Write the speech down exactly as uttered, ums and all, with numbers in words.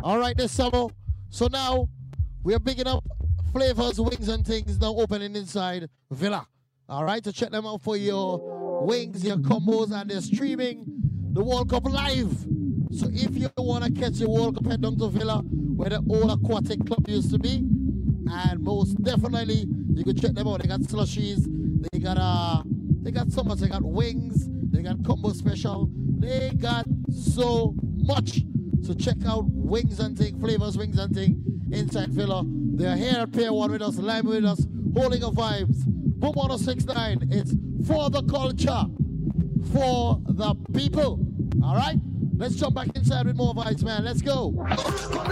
All right, this summer. So now we are picking up Flavors, Wings and Things now opening inside Villa. All right, to check them out for your wings, your combos, and they're streaming the World Cup live. So if you want to catch the World Cup, head down to Villa, where the old aquatic club used to be. And most definitely, you can check them out. They got slushies, they got uh, they got so much. They got wings, they got combo special. They got so much. So check out Wings and Thing, Flavors, Wings and Thing inside Villa. They're here at Pier one with us, live with us, holding a vibes. Boom one oh six point nine. It's for the culture, for the people. All right? Let's jump back inside with more vibes, man. Let's go.